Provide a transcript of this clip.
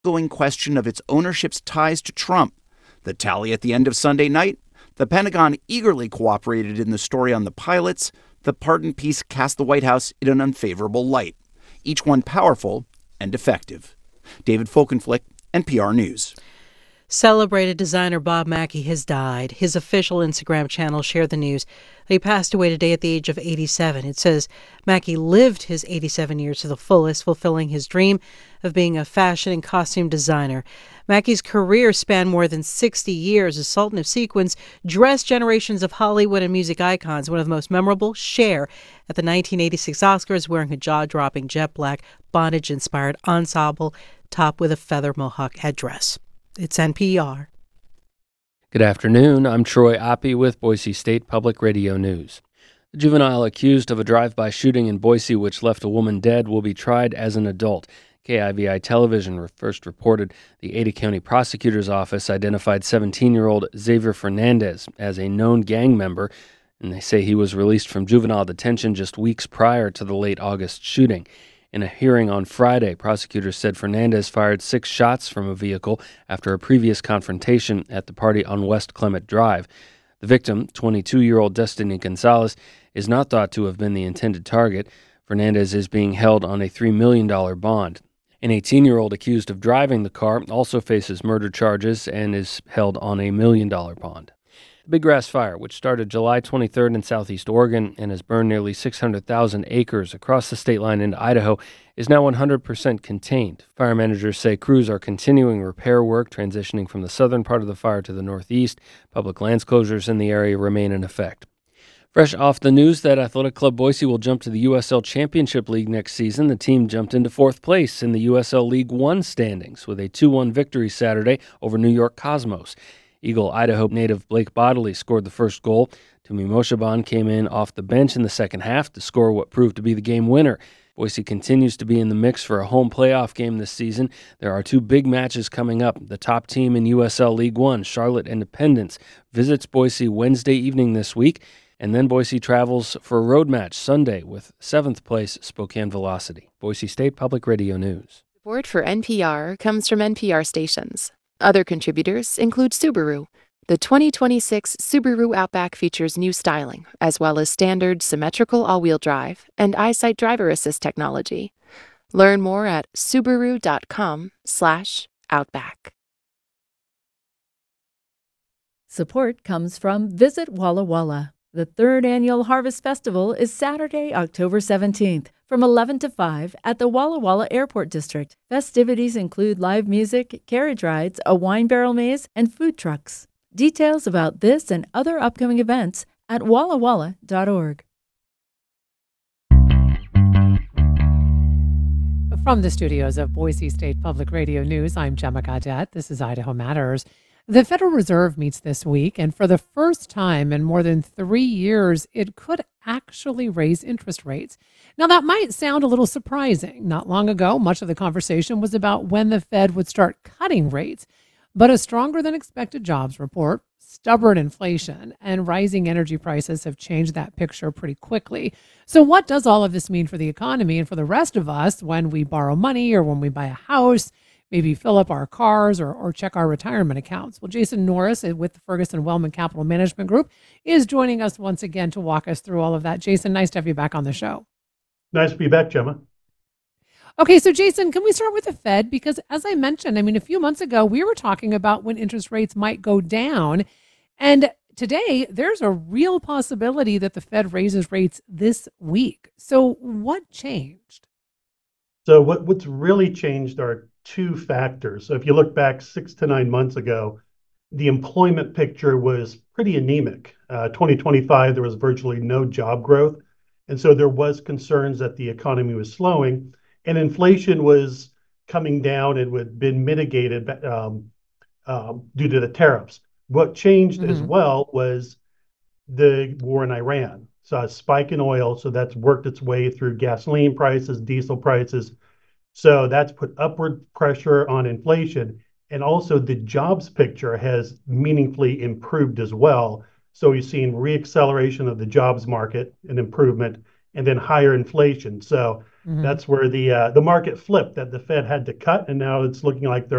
ongoing question of its ownership's ties to Trump. The tally at the end of Sunday night? The Pentagon eagerly cooperated in the story on the pilots. The pardon piece cast the White House in an unfavorable light. Each one powerful and effective. David Folkenflik, NPR News. Celebrated designer Bob Mackie has died. His official Instagram channel shared the news. He passed away today at the age of 87. It says Mackie lived his 87 years to the fullest, fulfilling his dream of being a fashion and costume designer. Mackie's career spanned more than 60 years. The Sultan of Sequins dressed generations of Hollywood and music icons. One of the most memorable, Cher, at the 1986 Oscars, wearing a jaw-dropping jet black bondage-inspired ensemble topped with a feather mohawk headdress. It's NPR. Good afternoon. I'm Troy Oppie with Boise State Public Radio News. The juvenile accused of a drive-by shooting in Boise which left a woman dead will be tried as an adult. KIVI Television first reported the Ada County Prosecutor's Office identified 17-year-old Xavier Fernandez as a known gang member, and they say he was released from juvenile detention just weeks prior to the late August shooting. In a hearing on Friday, prosecutors said Fernandez fired 6 shots from a vehicle after a previous confrontation at the party on West Clement Drive. The victim, 22-year-old Destiny Gonzalez, is not thought to have been the intended target. Fernandez is being held on a $3 million bond. An 18-year-old accused of driving the car also faces murder charges and is held on a $1 million bond. The Big Grass Fire, which started July 23rd in southeast Oregon and has burned nearly 600,000 acres across the state line into Idaho, is now 100% contained. Fire managers say crews are continuing repair work, transitioning from the southern part of the fire to the northeast. Public lands closures in the area remain in effect. Fresh off the news that Athletic Club Boise will jump to the USL Championship League next season, the team jumped into 4th place in the USL League One standings with a 2-1 victory Saturday over New York Cosmos. Eagle, Idaho native Blake Bodley scored the first goal. Tumi Moshaban came in off the bench in the second half to score what proved to be the game winner. Boise continues to be in the mix for a home playoff game this season. There are 2 big matches coming up. The top team in USL League One, Charlotte Independence, visits Boise Wednesday evening this week, and then Boise travels for a road match Sunday with 7th place Spokane Velocity. Boise State Public Radio News. Support for NPR comes from NPR stations. Other contributors include Subaru. The 2026 Subaru Outback features new styling, as well as standard symmetrical all-wheel drive and EyeSight driver assist technology. Learn more at subaru.com/outback. Support comes from Visit Walla Walla. The 3rd Annual Harvest Festival is Saturday, October 17th, from 11 to 5 at the Walla Walla Airport District. Festivities include live music, carriage rides, a wine barrel maze, and food trucks. Details about this and other upcoming events at wallawalla.org. From the studios of Boise State Public Radio News, I'm Gemma Gaudette. This is Idaho Matters. The Federal Reserve meets this week, and for the first time in more than 3 years, it could actually raise interest rates. Now, that might sound a little surprising. Not long ago, much of the conversation was about when the Fed would start cutting rates. But a stronger than expected jobs report, stubborn inflation, and rising energy prices have changed that picture pretty quickly. So what does all of this mean for the economy and for the rest of us when we borrow money or when we buy a house, maybe fill up our cars or check our retirement accounts? Well, Jason Norris with the Ferguson Wellman Capital Management Group is joining us once again to walk us through all of that. Jason, nice to have you back on the show. Nice to be back, Gemma. Okay, so Jason, can we start with the Fed? Because as I mentioned, a few months ago, we were talking about when interest rates might go down. And today, there's a real possibility that the Fed raises rates this week. So what changed? So what's really changed are 2 factors. So if you look back 6 to 9 months ago, the employment picture was pretty anemic. 2025, there was virtually no job growth. And so there was concerns that the economy was slowing. And inflation was coming down and had been mitigated due to the tariffs. What changed as well was the war in Iran. So a spike in oil, so that's worked its way through gasoline prices, diesel prices. So that's put upward pressure on inflation. And also the jobs picture has meaningfully improved as well. So we've seen reacceleration of the jobs market, an improvement, and then higher inflation. So that's where the market flipped, that the Fed had to cut, and now it's looking like they're